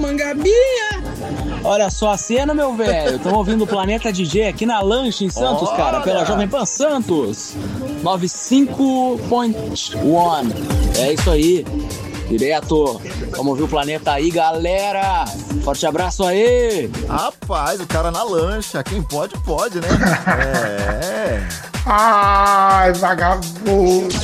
Mangabinha. Olha só a cena, meu velho. Estamos ouvindo o Planeta DJ aqui na Lanche em Santos, cara, pela Jovem Pan Santos. 95.1. É isso aí. Direto. Vamos ouvir o Planeta aí, galera. Forte abraço aí. Rapaz, o cara na lancha. Quem pode, pode, né? Ai, vagabundo.